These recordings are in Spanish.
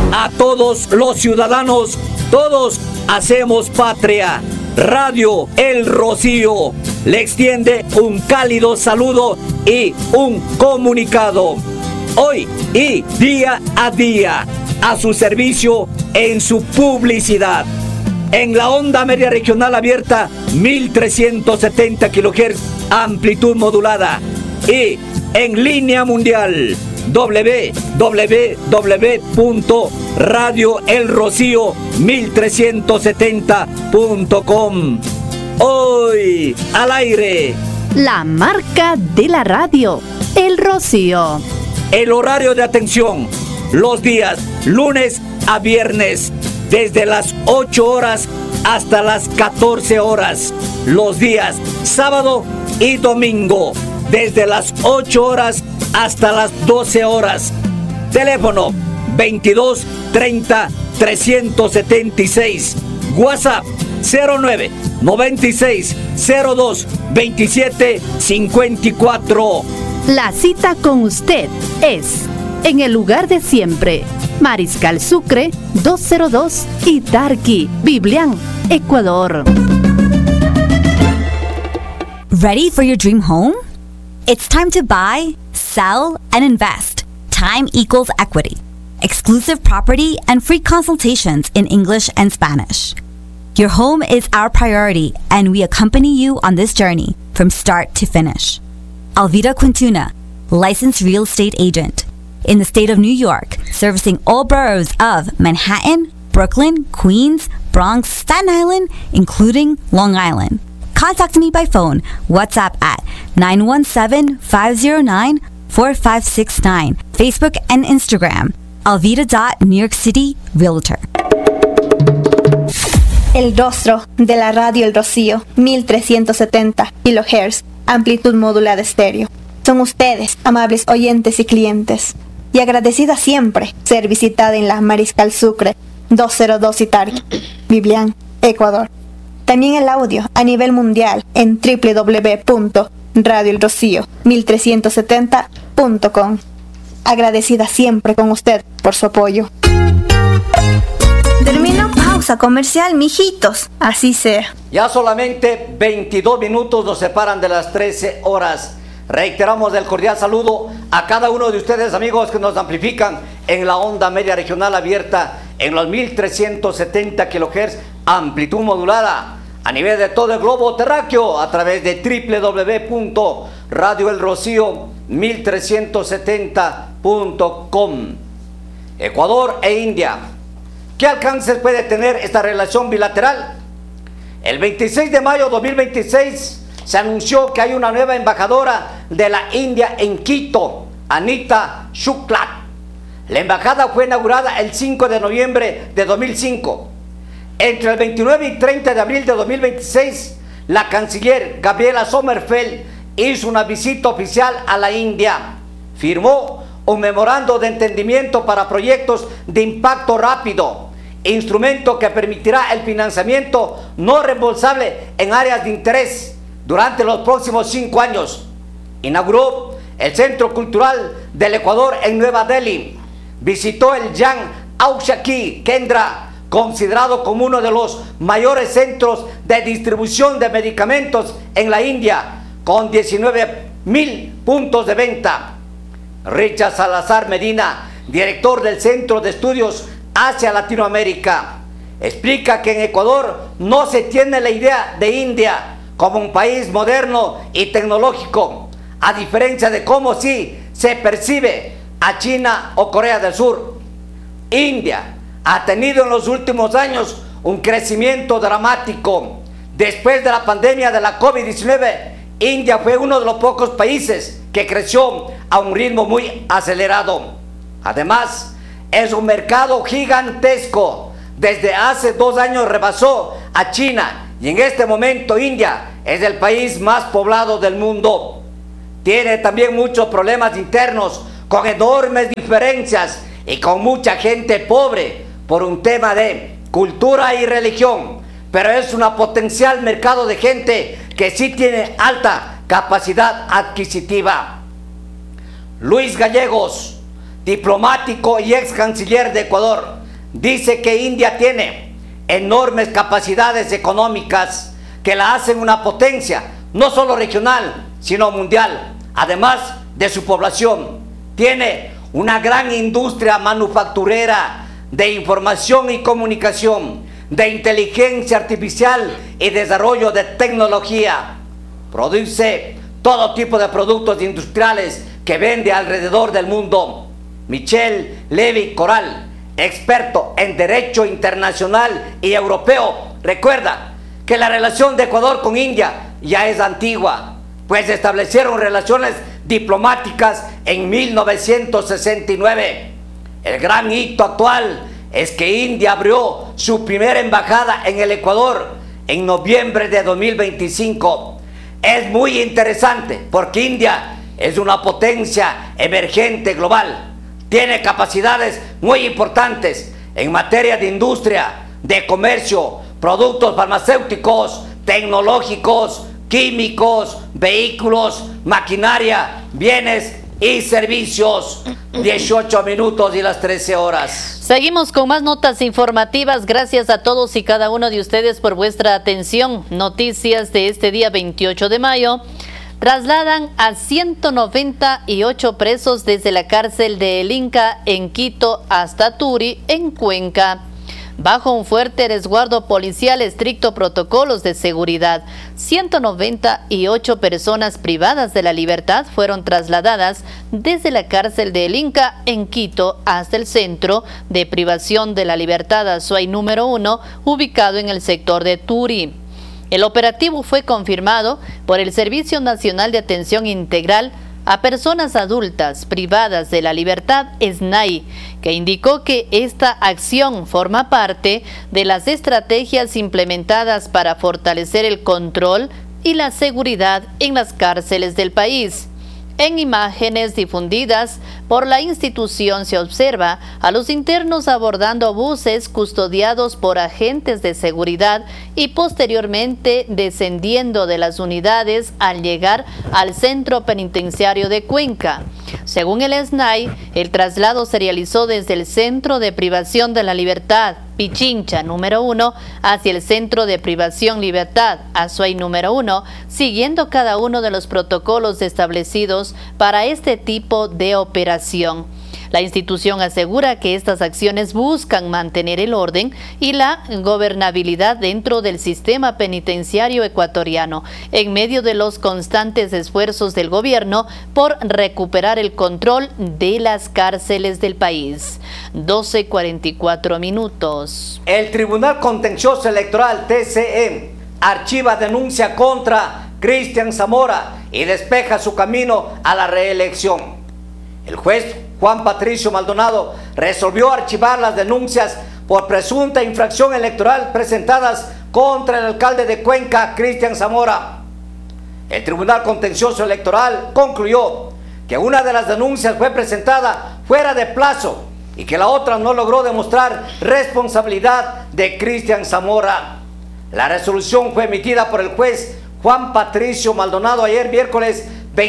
a todos los ciudadanos, todos hacemos patria. Radio El Rocío le extiende un cálido saludo y un comunicado. Hoy y día a día, a su servicio en su publicidad. En la onda media regional abierta, 1370 kHz, amplitud modulada. Y en línea mundial, www.radioelrocío1370.com. Hoy al aire, la marca de la radio, El Rocío. El horario de atención, los días lunes a viernes, desde las 8 horas hasta las 14 horas. Los días sábado y domingo, desde las 8 horas hasta las 12 horas. Teléfono 22 30 376. WhatsApp 09 96 02 27 54. La cita con usted es en el lugar de siempre. Mariscal Sucre 202 Itarqui, Biblián, Ecuador. Ready for your dream home? It's time to buy, sell, and invest. Time equals equity. Exclusive property and free consultations in English and Spanish. Your home is our priority, and we accompany you on this journey from start to finish. Alvida Quintuna, licensed real estate agent. In the state of New York, servicing all boroughs of Manhattan, Brooklyn, Queens, Bronx, Staten Island, including Long Island. Contact me by phone, WhatsApp at 917-509-4569, Facebook and Instagram, alvida.newyorkcityrealtor. El rostro de la radio El Rocío, 1370 kHz, amplitud modulada estéreo. Son ustedes, amables oyentes y clientes, y agradecida siempre ser visitada en la Mariscal Sucre 202 Itarqui, Biblián, Ecuador. También el audio a nivel mundial en www.radioelrocío1370.com. Agradecida siempre con usted por su apoyo. Termino pausa comercial, mijitos. Así sea. Ya solamente 22 minutos nos separan de las 13 horas. Reiteramos el cordial saludo a cada uno de ustedes, amigos, que nos amplifican en la onda media regional abierta en los 1370 kHz, amplitud modulada a nivel de todo el globo terráqueo a través de www.radioelrocío1370.com. Ecuador e India. ¿Qué alcances puede tener esta relación bilateral? El 26 de mayo de 2026 se anunció que hay una nueva embajadora de la India en Quito, Anita Shukla. La embajada fue inaugurada el 5 de noviembre de 2005. Entre el 29 y 30 de abril de 2026, la canciller Gabriela Sommerfeld hizo una visita oficial a la India. Firmó un memorando de entendimiento para proyectos de impacto rápido, instrumento que permitirá el financiamiento no reembolsable en áreas de interés durante los próximos 5 años. Inauguró el Centro Cultural del Ecuador en Nueva Delhi. Visitó el Jan Aushaki Kendra, considerado como uno de los mayores centros de distribución de medicamentos en la India, con 19,000 puntos de venta. Richard Salazar Medina, director del Centro de Estudios Asia Latinoamérica, explica que en Ecuador no se tiene la idea de India como un país moderno y tecnológico, a diferencia de cómo sí se percibe a China o Corea del Sur. India ha tenido en los últimos años un crecimiento dramático. Después de la pandemia de la COVID-19, India fue uno de los pocos países que creció a un ritmo muy acelerado. Además, es un mercado gigantesco. Desde hace 2 años rebasó a China y en este momento India es el país más poblado del mundo. Tiene también muchos problemas internos, con enormes diferencias y con mucha gente pobre por un tema de cultura y religión, pero es un potencial mercado de gente que sí tiene alta capacidad adquisitiva. Luis Gallegos, diplomático y ex canciller de Ecuador, dice que India tiene enormes capacidades económicas que la hacen una potencia, no solo regional, sino mundial. Además de su población, tiene una gran industria manufacturera de información y comunicación, de inteligencia artificial y desarrollo de tecnología. Produce todo tipo de productos industriales que vende alrededor del mundo. Michel Levy Corral, experto en derecho internacional y europeo, recuerda que la relación de Ecuador con India ya es antigua, pues establecieron relaciones diplomáticas en 1969. El gran hito actual es que India abrió su primera embajada en el Ecuador en noviembre de 2025. Es muy interesante porque India es una potencia emergente global. Tiene capacidades muy importantes en materia de industria, de comercio, productos farmacéuticos, tecnológicos, químicos, vehículos, maquinaria, bienes y servicios. 18 minutos y las 13 horas. Seguimos con más notas informativas. Gracias a todos y cada uno de ustedes por vuestra atención. Noticias de este día 28 de mayo. Trasladan a 198 presos desde la cárcel de El Inca en Quito hasta Turi en Cuenca. Bajo un fuerte resguardo policial, estricto protocolos de seguridad, 198 personas privadas de la libertad fueron trasladadas desde la cárcel de El Inca en Quito hasta el centro de privación de la libertad Azuay número 1, ubicado en el sector de Turi. El operativo fue confirmado por el Servicio Nacional de Atención Integral a Personas Adultas Privadas de la Libertad, SNAI, que indicó que esta acción forma parte de las estrategias implementadas para fortalecer el control y la seguridad en las cárceles del país. En imágenes difundidas por la institución se observa a los internos abordando buses custodiados por agentes de seguridad y posteriormente descendiendo de las unidades al llegar al centro penitenciario de Cuenca. Según el SNAI, el traslado se realizó desde el Centro de Privación de la Libertad, Pichincha número 1, hacia el Centro de Privación Libertad, Azuay número 1, siguiendo cada uno de los protocolos establecidos para este tipo de operación. La institución asegura que estas acciones buscan mantener el orden y la gobernabilidad dentro del sistema penitenciario ecuatoriano, en medio de los constantes esfuerzos del gobierno por recuperar el control de las cárceles del país. 12:44 minutos. El Tribunal Contencioso Electoral, TCE, archiva denuncia contra Cristian Zamora y despeja su camino a la reelección. El juez Juan Patricio Maldonado resolvió archivar las denuncias por presunta infracción electoral presentadas contra el alcalde de Cuenca, Cristian Zamora. El Tribunal Contencioso Electoral concluyó que una de las denuncias fue presentada fuera de plazo y que la otra no logró demostrar responsabilidad de Cristian Zamora. La resolución fue emitida por el juez Juan Patricio Maldonado ayer miércoles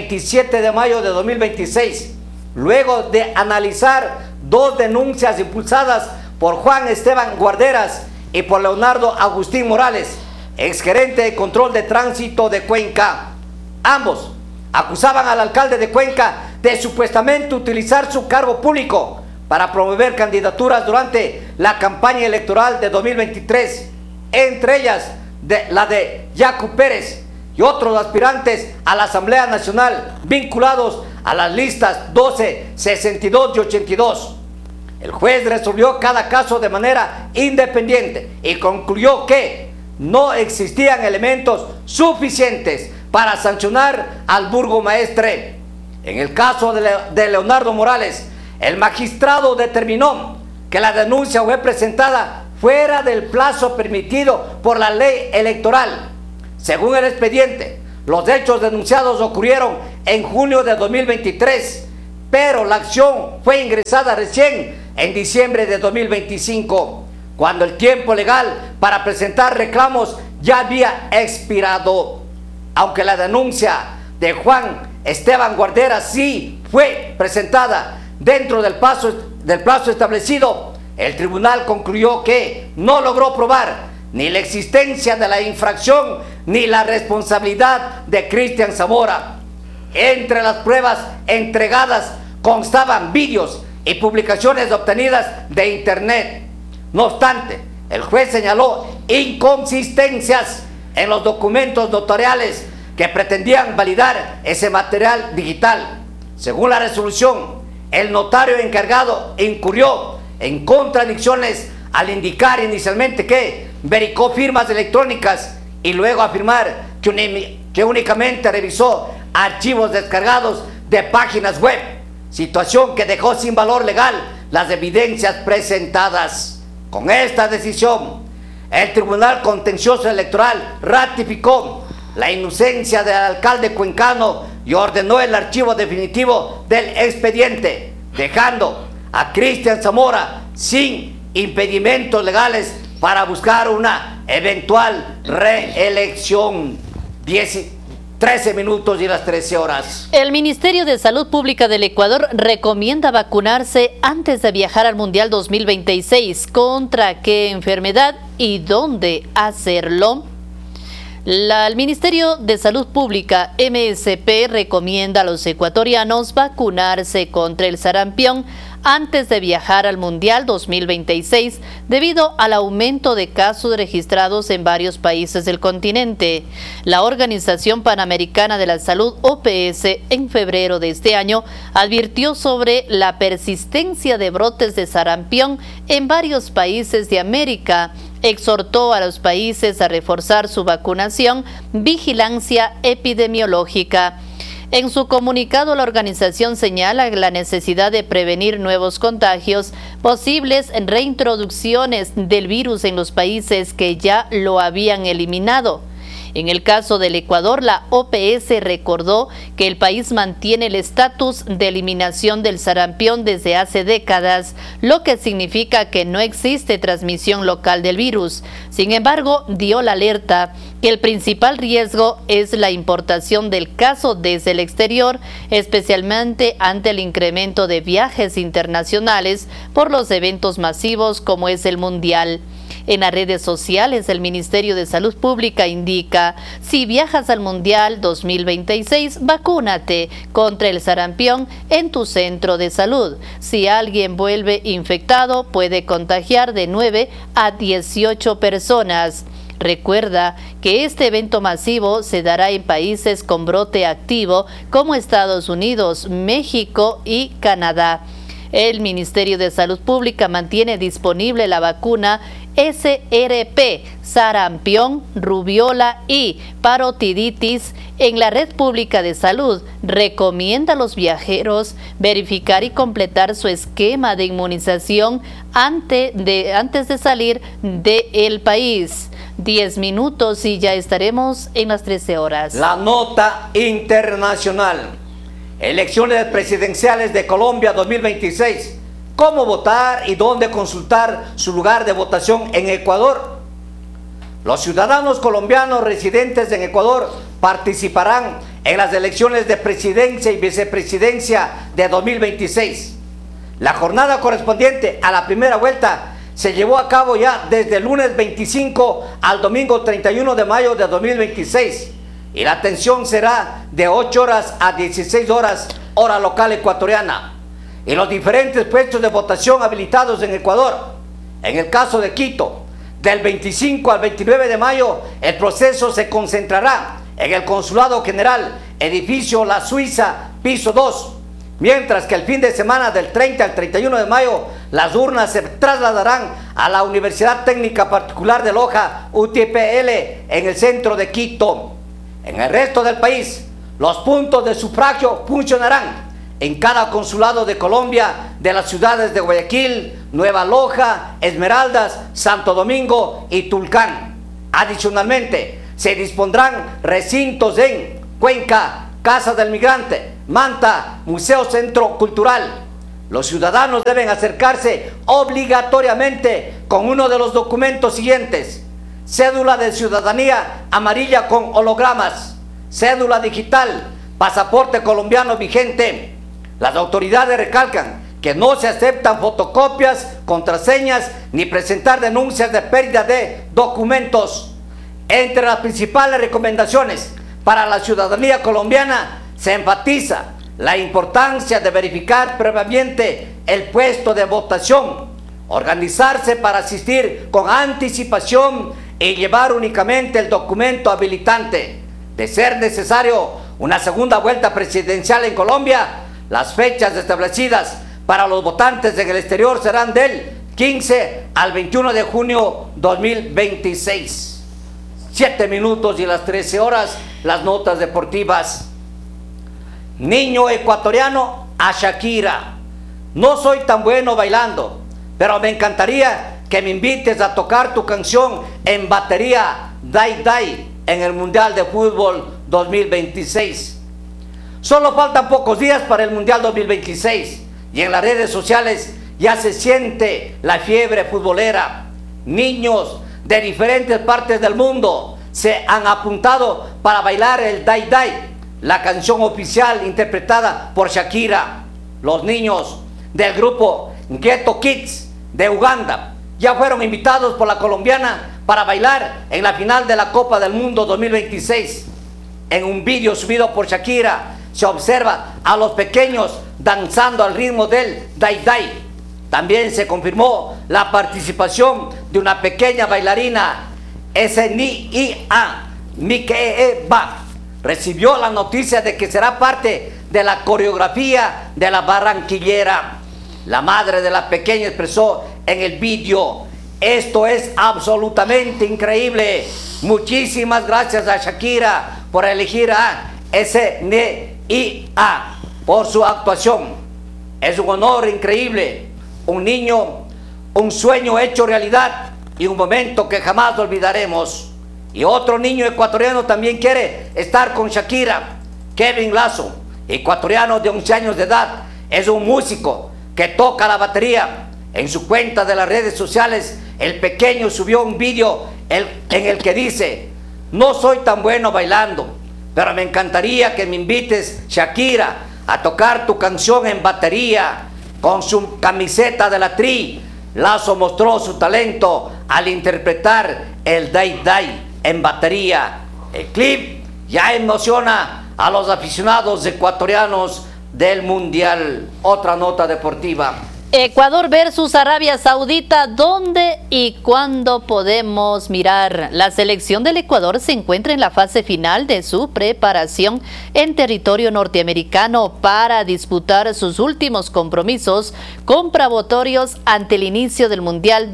27 de mayo de 2026. Luego de analizar dos denuncias impulsadas por Juan Esteban Guarderas y por Leonardo Agustín Morales, exgerente de control de tránsito de Cuenca. Ambos acusaban al alcalde de Cuenca de supuestamente utilizar su cargo público para promover candidaturas durante la campaña electoral de 2023, entre ellas la de Yacu Pérez y otros aspirantes a la Asamblea Nacional vinculados a las listas 12, 62 y 82. El juez resolvió cada caso de manera independiente y concluyó que no existían elementos suficientes para sancionar al burgomaestre. En el caso de Leonardo Morales, el magistrado determinó que la denuncia fue presentada fuera del plazo permitido por la ley electoral. Según el expediente, los hechos denunciados ocurrieron en junio de 2023, pero la acción fue ingresada recién en diciembre de 2025, cuando el tiempo legal para presentar reclamos ya había expirado. Aunque la denuncia de Juan Esteban Guarderas sí fue presentada dentro del plazo establecido, el tribunal concluyó que no logró probar ni la existencia de la infracción ni la responsabilidad de Cristian Zamora. Entre las pruebas entregadas constaban vídeos y publicaciones obtenidas de internet. No obstante, el juez señaló inconsistencias en los documentos notariales que pretendían validar ese material digital. Según la resolución, el notario encargado incurrió en contradicciones al indicar inicialmente que verificó firmas electrónicas y luego afirmar que únicamente revisó archivos descargados de páginas web, situación que dejó sin valor legal las evidencias presentadas. Con esta decisión, el Tribunal Contencioso Electoral ratificó la inocencia del alcalde cuencano y ordenó el archivo definitivo del expediente, dejando a Cristian Zamora sin impedimentos legales para buscar una eventual reelección. 13 minutos y las 13 horas. El Ministerio de Salud Pública del Ecuador recomienda vacunarse antes de viajar al Mundial 2026. ¿Contra qué enfermedad y dónde hacerlo? El Ministerio de Salud Pública, MSP, recomienda a los ecuatorianos vacunarse contra el sarampión antes de viajar al Mundial 2026 debido al aumento de casos registrados en varios países del continente. La Organización Panamericana de la Salud, OPS, en febrero de este año advirtió sobre la persistencia de brotes de sarampión en varios países de América. Exhortó a los países a reforzar su vacunación, vigilancia epidemiológica. En su comunicado, la organización señala la necesidad de prevenir nuevos contagios, posibles reintroducciones del virus en los países que ya lo habían eliminado. En el caso del Ecuador, la OPS recordó que el país mantiene el estatus de eliminación del sarampión desde hace décadas, lo que significa que no existe transmisión local del virus. Sin embargo, dio la alerta que el principal riesgo es la importación del caso desde el exterior, especialmente ante el incremento de viajes internacionales por los eventos masivos como es el Mundial. En las redes sociales, el Ministerio de Salud Pública indica: si viajas al Mundial 2026, vacúnate contra el sarampión en tu centro de salud. Si alguien vuelve infectado, puede contagiar de 9 a 18 personas. Recuerda que este evento masivo se dará en países con brote activo como Estados Unidos, México y Canadá. El Ministerio de Salud Pública mantiene disponible la vacuna SRP, sarampión, rubiola y parotiditis en la red pública de salud. Recomienda a los viajeros verificar y completar su esquema de inmunización antes de salir del país. 10 minutos y ya estaremos en las 13 horas. La nota internacional. Elecciones presidenciales de Colombia 2026. ¿Cómo votar y dónde consultar su lugar de votación en Ecuador? Los ciudadanos colombianos residentes en Ecuador participarán en las elecciones de presidencia y vicepresidencia de 2026. La jornada correspondiente a la primera vuelta se llevó a cabo ya desde el lunes 25 al domingo 31 de mayo de 2026. Y la atención será de 8 horas a 16 horas, hora local ecuatoriana, y los diferentes puestos de votación habilitados en Ecuador. En el caso de Quito, del 25 al 29 de mayo, el proceso se concentrará en el Consulado General, edificio La Suiza, piso 2, mientras que el fin de semana del 30 al 31 de mayo, las urnas se trasladarán a la Universidad Técnica Particular de Loja, UTPL, en el centro de Quito. En el resto del país, los puntos de sufragio funcionarán en cada consulado de Colombia de las ciudades de Guayaquil, Nueva Loja, Esmeraldas, Santo Domingo y Tulcán. Adicionalmente, se dispondrán recintos en Cuenca, Casa del Migrante, Manta, Museo Centro Cultural. Los ciudadanos deben acercarse obligatoriamente con uno de los documentos siguientes: cédula de ciudadanía amarilla con hologramas, cédula digital, pasaporte colombiano vigente. Las autoridades recalcan que no se aceptan fotocopias, contraseñas ni presentar denuncias de pérdida de documentos. Entre las principales recomendaciones para la ciudadanía colombiana se enfatiza la importancia de verificar previamente el puesto de votación, organizarse para asistir con anticipación y llevar únicamente el documento habilitante. De ser necesario una segunda vuelta presidencial en Colombia, las fechas establecidas para los votantes en el exterior serán del 15 al 21 de junio 2026. 7 minutos y las 13 horas, las notas deportivas. Niño ecuatoriano a Shakira. No soy tan bueno bailando, pero me encantaría que me invites a tocar tu canción en batería Dai Dai en el Mundial de Fútbol 2026. Solo faltan pocos días para el Mundial 2026 y en las redes sociales ya se siente la fiebre futbolera. Niños de diferentes partes del mundo se han apuntado para bailar el Dai Dai, la canción oficial interpretada por Shakira. Los niños del grupo Ghetto Kids de Uganda ya fueron invitados por la colombiana para bailar en la final de la Copa del Mundo 2026. En un vídeo subido por Shakira se observa a los pequeños danzando al ritmo del Dai Dai. También se confirmó la participación de una pequeña bailarina, Snia Mikeba. Recibió la noticia de que será parte de la coreografía de la barranquillera. La madre de la pequeña expresó en el vídeo: esto es absolutamente increíble. Muchísimas gracias a Shakira por elegir a SNIA por su actuación. Es un honor increíble, un niño, un sueño hecho realidad y un momento que jamás olvidaremos. Y otro niño ecuatoriano también quiere estar con Shakira. Kevin Lazo, ecuatoriano de 11 años de edad, es un músico que toca la batería. En su cuenta de las redes sociales, el pequeño subió un vídeo en el que dice: no soy tan bueno bailando, pero me encantaría que me invites, Shakira, a tocar tu canción en batería. Con su camiseta de la Tri, Lazo mostró su talento al interpretar el Dai Dai en batería. El clip ya emociona a los aficionados ecuatorianos del Mundial. Otra nota deportiva. Ecuador versus Arabia Saudita, ¿dónde y cuándo podemos mirar? La selección del Ecuador se encuentra en la fase final de su preparación en territorio norteamericano para disputar sus últimos compromisos comprobatorios ante el inicio del Mundial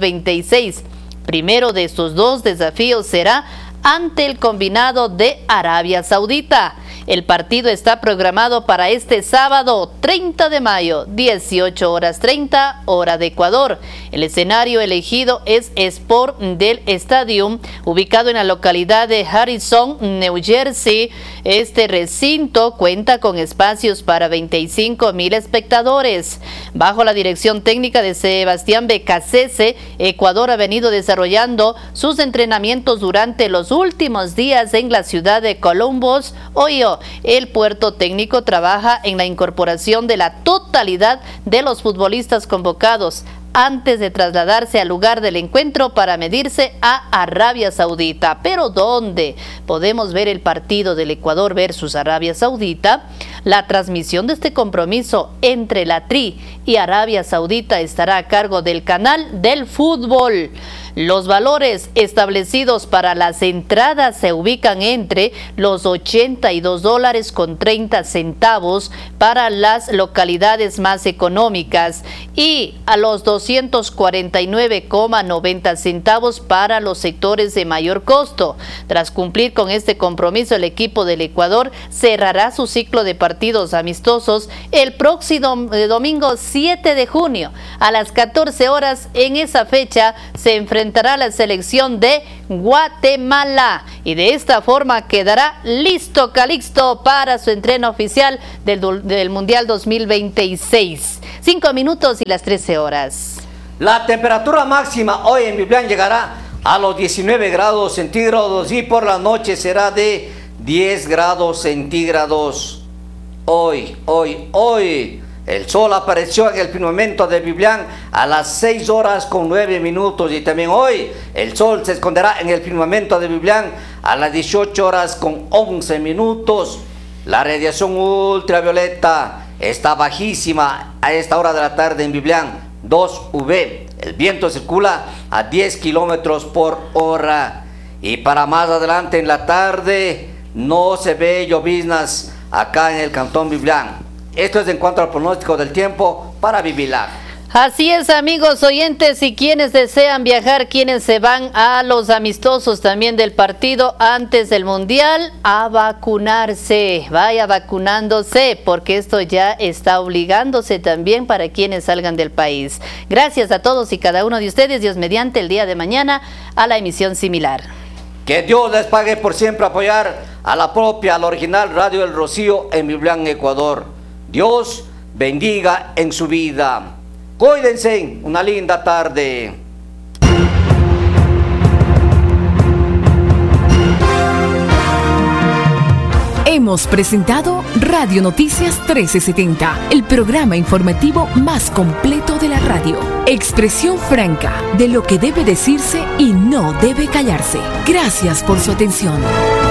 2026. Primero de estos dos desafíos será ante el combinado de Arabia Saudita. El partido está programado para este sábado 30 de mayo, 18 horas 30, hora de Ecuador. El escenario elegido es Sport del Stadium, ubicado en la localidad de Harrison, New Jersey. Este recinto cuenta con espacios para 25,000 espectadores. Bajo la dirección técnica de Sebastián Becasese, Ecuador ha venido desarrollando sus entrenamientos durante los últimos días en la ciudad de Columbus, Ohio. El puerto técnico trabaja en la incorporación de la totalidad de los futbolistas convocados antes de trasladarse al lugar del encuentro para medirse a Arabia Saudita. ¿Pero dónde podemos ver el partido del Ecuador versus Arabia Saudita? La transmisión de este compromiso entre la Tri y Arabia Saudita estará a cargo del canal del fútbol. Los valores establecidos para las entradas se ubican entre los $82.30 para las localidades más económicas y a los 249,90 centavos para los sectores de mayor costo. Tras cumplir con este compromiso, el equipo del Ecuador cerrará su ciclo de partidos amistosos el próximo domingo 7 de junio a las 14 horas. En esa fecha se enfrentará la selección de Guatemala y de esta forma quedará listo Calixto para su entreno oficial del Mundial 2026. 5 minutos y las 13 horas. La temperatura máxima hoy en Biblián llegará a los 19 grados centígrados y por la noche será de 10 grados centígrados. Hoy El sol apareció en el firmamento de Biblián a las 6 horas con 9 minutos. Y también hoy el sol se esconderá en el firmamento de Biblián a las 18 horas con 11 minutos. La radiación ultravioleta está bajísima a esta hora de la tarde en Biblián, 2 UV. El viento circula a 10 kilómetros por hora. Y para más adelante en la tarde no se ve lloviznas acá en el cantón Biblián. Esto es en cuanto al pronóstico del tiempo para Bibilac. Así es, amigos oyentes, y quienes desean viajar, quienes se van a los amistosos también del partido antes del Mundial, a vacunarse. Vaya vacunándose, porque esto ya está obligándose también para quienes salgan del país. Gracias a todos y cada uno de ustedes. Dios mediante, el día de mañana a la emisión similar. Que Dios les pague por siempre apoyar a la propia, a la original Radio El Rocío en Biblián, Ecuador. Dios bendiga en su vida. Cuídense, una linda tarde. Hemos presentado Radio Noticias 1370, el programa informativo más completo de la radio. Expresión franca de lo que debe decirse y no debe callarse. Gracias por su atención.